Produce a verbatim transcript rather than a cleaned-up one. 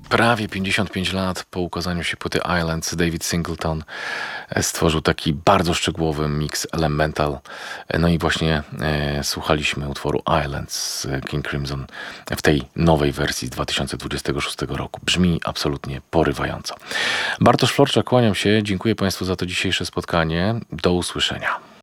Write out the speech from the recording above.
Prawie pięćdziesiąt pięć lat po ukazaniu się płyty Islands David Singleton e, stworzył taki bardzo szczegółowy mix Elemental. E, No i właśnie e, słuchaliśmy utworu Islands z King Crimson w tej nowej wersji z dwa tysiące dwudziestego szóstego roku. Brzmi absolutnie porywająco. Bartosz Florczak, kłaniam się. Dziękuję Państwu za to dzisiejsze spotkanie. Do usłyszenia.